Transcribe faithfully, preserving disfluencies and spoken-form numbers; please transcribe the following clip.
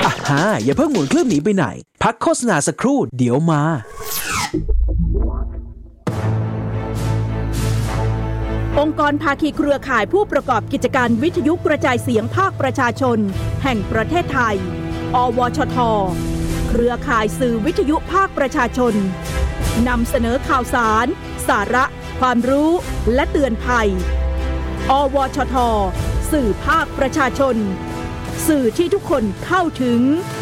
อ่ะฮะอย่าเพิ่งหมุนเครื่องหนีไปไหนพักโฆษณาสักครู่เดี๋ยวมาองค์กรภาคีเครือข่ายผู้ประกอบกิจการวิทยุกระจายเสียงภาคประชาชนแห่งประเทศไทยอวชท.เครือข่ายสื่อวิทยุภาคประชาชนนำเสนอข่าวสารสาระความรู้และเตือนภัยอวชท.สื่อภาคประชาชนสื่อที่ทุกคนเข้าถึง